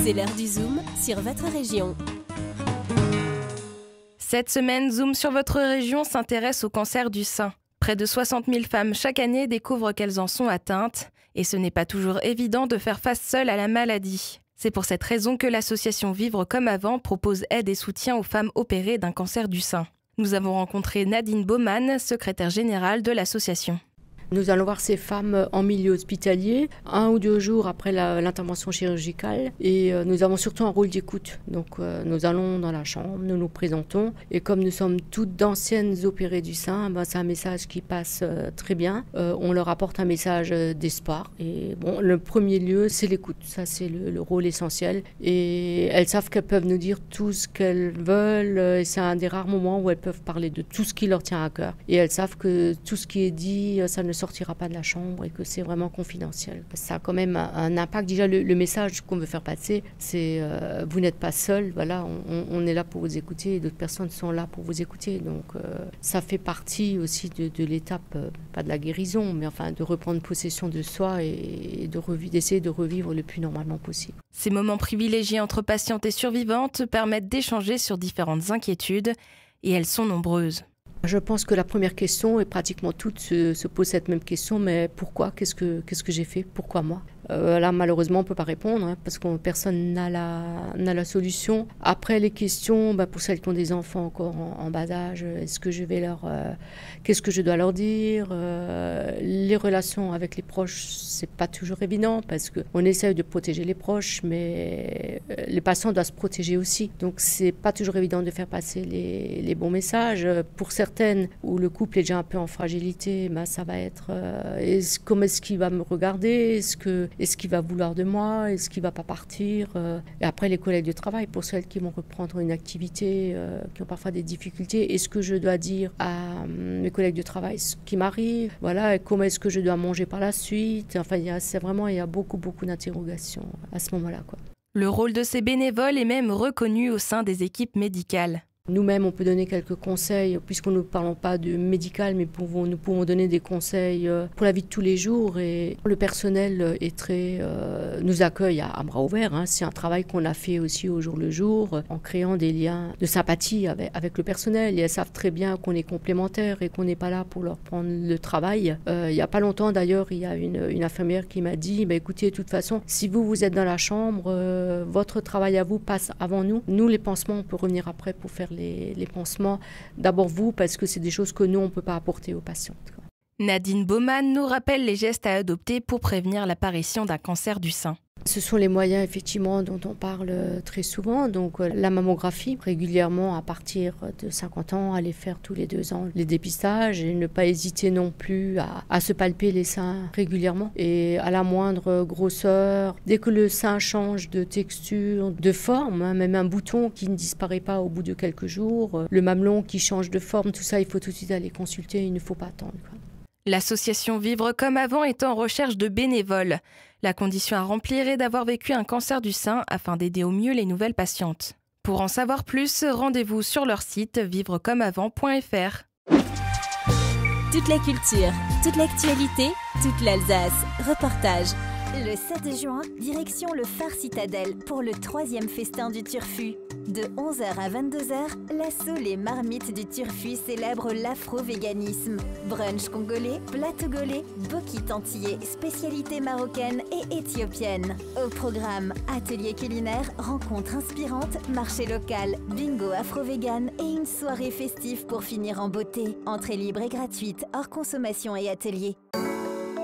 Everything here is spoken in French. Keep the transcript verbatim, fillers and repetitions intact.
C'est l'heure du Zoom sur votre région. Cette semaine, Zoom sur votre région s'intéresse au cancer du sein. Près de soixante mille femmes chaque année découvrent qu'elles en sont atteintes. Et ce n'est pas toujours évident de faire face seule à la maladie. C'est pour cette raison que l'association Vivre comme avant propose aide et soutien aux femmes opérées d'un cancer du sein. Nous avons rencontré Nadine Baumann, secrétaire générale de l'association. Nous allons voir ces femmes en milieu hospitalier, un ou deux jours après la, l'intervention chirurgicale. Et euh, nous avons surtout un rôle d'écoute. Donc euh, nous allons dans la chambre, nous nous présentons. Et comme nous sommes toutes d'anciennes opérées du sein, ben, c'est un message qui passe euh, très bien. Euh, on leur apporte un message euh, d'espoir. Et bon, le premier lieu, c'est l'écoute. Ça, c'est le, le rôle essentiel. Et elles savent qu'elles peuvent nous dire tout ce qu'elles veulent. Et c'est un des rares moments où elles peuvent parler de tout ce qui leur tient à cœur. Et elles savent que tout ce qui est dit, ça ne sortira pas de la chambre et que c'est vraiment confidentiel. Ça a quand même un impact. Déjà, le, le message qu'on veut faire passer, c'est euh, vous n'êtes pas seul. Voilà, on, on est là pour vous écouter et d'autres personnes sont là pour vous écouter. Donc, euh, ça fait partie aussi de, de l'étape, euh, pas de la guérison, mais enfin de reprendre possession de soi et, et de revi- d'essayer de revivre le plus normalement possible. Ces moments privilégiés entre patientes et survivantes permettent d'échanger sur différentes inquiétudes et elles sont nombreuses. Je pense que la première question, et pratiquement toutes se, se posent cette même question, mais pourquoi ? Qu'est-ce que, qu'est-ce que j'ai fait ? Pourquoi moi ? Euh, là, malheureusement, on ne peut pas répondre hein, parce que personne n'a la, n'a la solution. Après, les questions, bah, pour celles qui ont des enfants encore en, en bas âge, est-ce que je vais leur, euh, qu'est-ce que je dois leur dire ? euh, Les relations avec les proches, c'est pas toujours évident parce qu'on essaye de protéger les proches, mais les patients doivent se protéger aussi. Donc, c'est pas toujours évident de faire passer les, les bons messages. Pour certaines où le couple est déjà un peu en fragilité, bah, ça va être euh, est-ce, comment est-ce qu'il va me regarder ? Est-ce que Est-ce qu'il va vouloir de moi ? Est-ce qu'il ne va pas partir ? Et après, les collègues de travail, pour celles qui vont reprendre une activité, euh, qui ont parfois des difficultés, est-ce que je dois dire à mes collègues de travail ce qui m'arrive ? Voilà, et comment est-ce que je dois manger par la suite ? Enfin, il y a, c'est vraiment, il y a beaucoup, beaucoup d'interrogations à ce moment-là, quoi. Le rôle de ces bénévoles est même reconnu au sein des équipes médicales. Nous-mêmes, on peut donner quelques conseils, puisqu'on ne parlons pas de médical, mais pouvons, nous pouvons donner des conseils pour la vie de tous les jours. Et le personnel est très, euh, nous accueille à, à bras ouverts. Hein. C'est un travail qu'on a fait aussi au jour le jour, en créant des liens de sympathie avec, avec le personnel. Et elles savent très bien qu'on est complémentaires et qu'on n'est pas là pour leur prendre le travail. Euh, il n'y a pas longtemps, d'ailleurs, il y a une, une infirmière qui m'a dit, bah, écoutez, de toute façon, si vous, vous êtes dans la chambre, euh, votre travail à vous passe avant nous. Nous, les pansements, on peut revenir après pour faire Les, les pansements, d'abord vous, parce que c'est des choses que nous, on ne peut pas apporter aux patientes. Quoi. Nadine Baumann nous rappelle les gestes à adopter pour prévenir l'apparition d'un cancer du sein. Ce sont les moyens, effectivement, dont on parle très souvent. Donc, la mammographie, régulièrement, à partir de cinquante ans, aller faire tous les deux ans les dépistages et ne pas hésiter non plus à, à se palper les seins régulièrement. Et à la moindre grosseur, dès que le sein change de texture, de forme, hein, même un bouton qui ne disparaît pas au bout de quelques jours, le mamelon qui change de forme, tout ça, il faut tout de suite aller consulter, il ne faut pas attendre, quoi. L'association Vivre comme avant est en recherche de bénévoles. La condition à remplir est d'avoir vécu un cancer du sein afin d'aider au mieux les nouvelles patientes. Pour en savoir plus, rendez-vous sur leur site vivre comme avant point f r. Toute la culture, toute l'actualité, toute l'Alsace. Reportage. Le sept juin, direction le phare Citadelle pour le troisième festin du Turfu. De onze heures à vingt-deux heures, l'assaut Les Marmites du Turfu célèbre l'afro-véganisme. Brunch congolais, plat togolais, bokit antillais, spécialités marocaines et éthiopiennes. Au programme, ateliers culinaires, rencontres inspirantes, marché local, bingo afro-vegan et une soirée festive pour finir en beauté. Entrée libre et gratuite, hors consommation et atelier.